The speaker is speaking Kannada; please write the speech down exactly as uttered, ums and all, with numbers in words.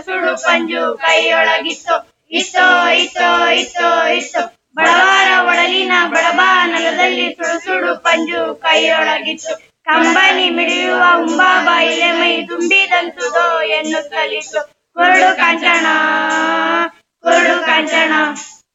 ಸುಡು ಪಂಜು ಕೈಯೊಳಗಿತ್ತು, ಇತ್ತೋ ಇತ್ತೋ ಇತ್ತೋ ಇತ್ತು ಬಡವರ ಒಡಲಿನ ಬಡಬಾನಲದಲ್ಲಿ ಸುಡು ಸುಡು ಪಂಜು ಕೈಯೊಳಗಿತ್ತು. ಕಂಬನಿ ಮಿಡಿಯುವ ಹುಂಬಾಬ ಇಲೆ ಮೈ ತುಂಬಿದಂತುದೋ ಎನ್ನುತ್ತಲಿತ್ತು. ಕುರುಡು ಕಾಂಚನ ಕುರುಡು ಕಾಂಚನ